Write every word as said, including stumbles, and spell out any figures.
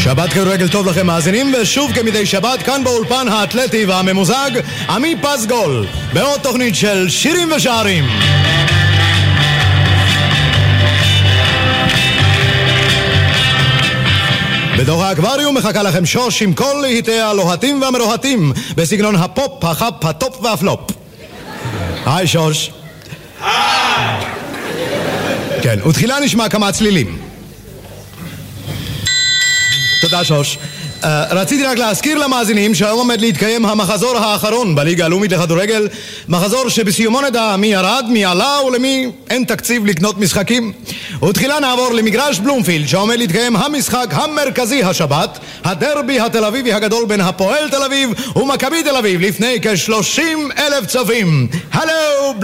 שבת כדורגל טוב לכם מאזינים, ושוב כמדי שבת כאן באולפן האתלטי והממוזג עמי פסגול בעוד תוכנית של שירים ושערים. בתוך האקווריום מחכה לכם שוש עם כל להיטי הלוהטים והמלוהטים בסגנון הפופ, החפ, הטופ והפלופ. היי שוש. היי. כן, ותחילה נשמע כמה צלילים. תודה שוש. uh, רציתי רק להזכיר למאזינים שהיום עומד להתקיים המחזור האחרון בליגה הלאומית לכדורגל, מחזור שבסיומו נדע מי ירד, מי עלה ולמי אין תקציב לקנות משחקים. ותחילה נעבור למגרש בלומפילד שעומד להתקיים המשחק המרכזי השבת, הדרבי התל אביבי הגדול בין הפועל תל אביב ומכבי תל אביב לפני כ-שלושים אלף צופים. הלו